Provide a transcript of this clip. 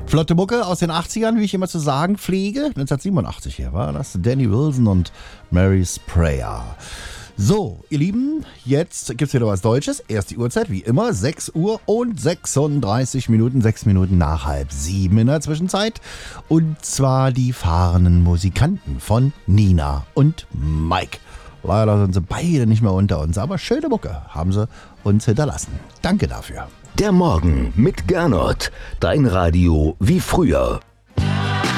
Flotte Mucke aus den 80ern, wie ich immer zu sagen pflege. 1987 hier war das. Danny Wilson und Mary's Prayer. So, ihr Lieben, jetzt gibt's wieder was Deutsches. Erste Uhrzeit, wie immer, 6 Uhr und 36 Minuten, 6 Minuten nach 6:30 in der Zwischenzeit. Und zwar die fahrenden Musikanten von Nina und Mike. Leider sind sie beide nicht mehr unter uns, aber schöne Mucke haben sie uns hinterlassen. Danke dafür. Der Morgen mit Gernot. Dein Radio wie früher.